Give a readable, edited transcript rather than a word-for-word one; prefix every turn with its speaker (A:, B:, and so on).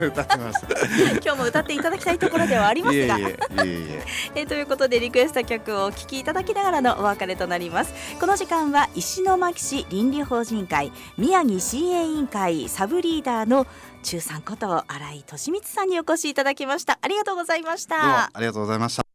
A: 歌ってました
B: 今日も歌っていただきたいところではありますが
A: いえいえ
B: ということでリクエスト曲をお聴きいただきながらのお別れとなります。この時間は石巻市倫理法人会宮城 CA 委員会サブリーダーの中さんこと新井利光さんにお越しいただきました。ありがとうございました。
A: どうもありがとうございました。